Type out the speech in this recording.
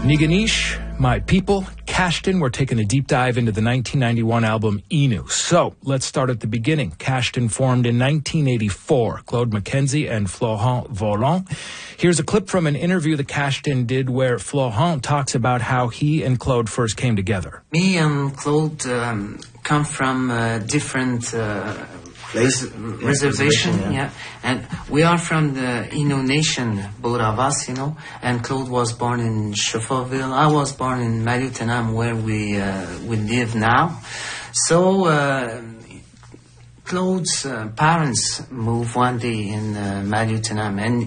Niganish, My People, Kashtin. We're taking a deep dive into the 1991 album Inu. So let's start at the beginning. Kashtin formed in 1984. Claude McKenzie and Florent Volant. Here's a clip from an interview that Kashtin did where Florent talks about how he and Claude first came together. Me and Claude come from different reservation, yeah. And we are from the Innu Nation, both of us, and Claude was born in Schefferville. I was born in Maliotenam, where we live now. So Claude's parents moved one day in Maliotenam, and